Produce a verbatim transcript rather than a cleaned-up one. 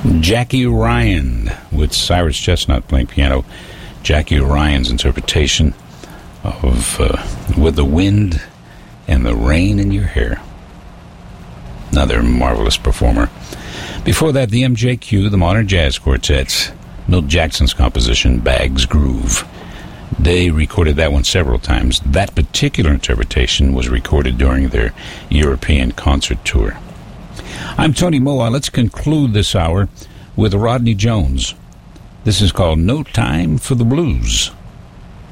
Jackie Ryan with Cyrus Chestnut playing piano. Jackie Ryan's interpretation of uh, With the Wind and the Rain in Your Hair. Another marvelous performer. Before that, the M J Q, the Modern Jazz Quartet, Milt Jackson's composition, Bag's Groove. They recorded that one several times. That particular interpretation was recorded during their European concert tour. I'm Tony Moa. Let's conclude this hour with Rodney Jones. This is called No Time for the Blues.